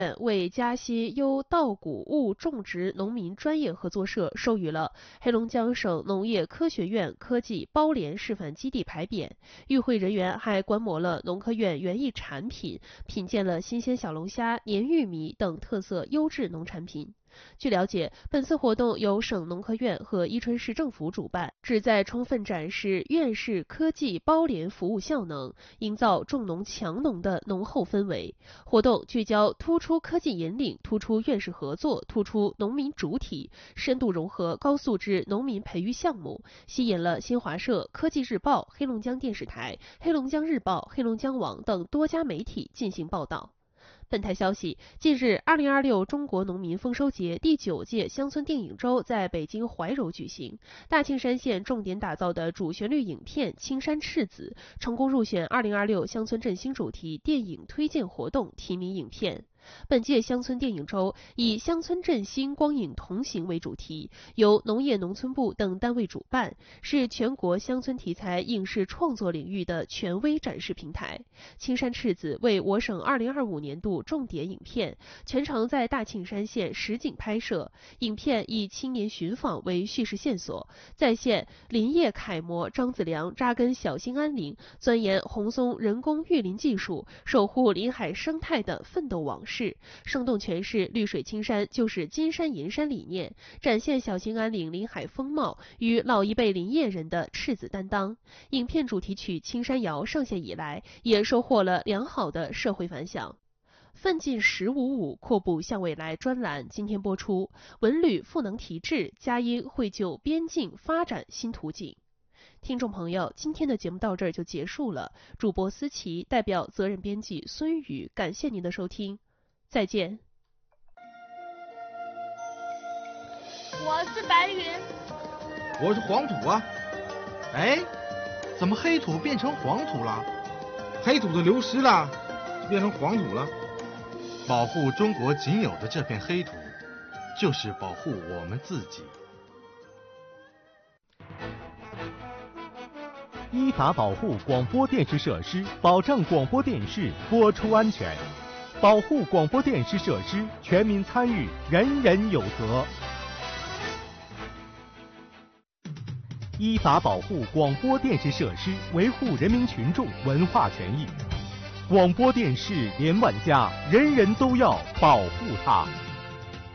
为嘉西优稻谷物种植农民专业合作社授予了黑龙江省农业科学院科技包联示范基地牌匾。与会人员还观摩了农科院园艺产品，品鉴了新鲜小龙虾、粘玉米等特色优质农产品。据了解，本次活动由省农科院和伊春市政府主办，旨在充分展示院士科技包联服务效能，营造重农强农的浓厚氛围。活动聚焦突出科技引领、突出院士合作、突出农民主体，深度融合高素质农民培育项目，吸引了新华社、科技日报、黑龙江电视台、黑龙江日报、黑龙江网等多家媒体进行报道。本台消息，近日，2026中国农民丰收节第9届乡村电影周在北京怀柔举行。大庆山县重点打造的主旋律影片《青山赤子》成功入选2026乡村振兴主题电影推荐活动提名影片。本届乡村电影周以乡村振兴光影同行为主题，由农业农村部等单位主办，是全国乡村题材影视创作领域的权威展示平台。青山赤子为我省2025年度重点影片，全程在大庆山县实景拍摄。影片以青年寻访为叙事线索，再现林业楷模张子良扎根小兴安岭，钻研红松人工育林技术，守护林海生态的奋斗往事。生动诠释绿水青山就是金山银山理念，展现小兴安岭林海风貌与老一辈林业人的赤子担当。影片主题曲《青山谣》上线以来，也收获了良好的社会反响。奋进1055阔步向未来专栏今天播出，文旅赋能提质，佳音绘就边境发展新图景。听众朋友，今天的节目到这儿就结束了。主播思琪代表责任编辑孙宇，感谢您的收听。再见。 我是白云， 我是黄土啊。哎，怎么黑土变成黄土了？黑土都流失了，变成黄土了。 保护中国仅有的这片黑土，就是保护我们自己。 依法保护广播电视设施，保障广播电视播出安全。保护广播电视设施，全民参与，人人有责。依法保护广播电视设施，维护人民群众文化权益。广播电视连万家，人人都要保护它。